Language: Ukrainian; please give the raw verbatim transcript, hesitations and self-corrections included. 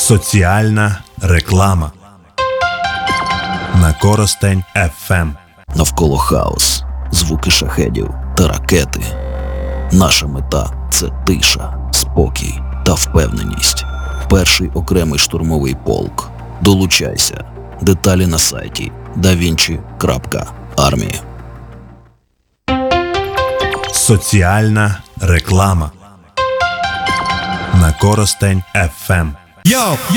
Соціальна реклама на Коростень еф ем. Навколо хаос, звуки шахедів та ракети. Наша мета – це тиша, спокій та впевненість. Перший окремий штурмовий полк. Долучайся. Деталі на сайті да вінчі крапка армія. Соціальна реклама на Коростень еф ем. Yo,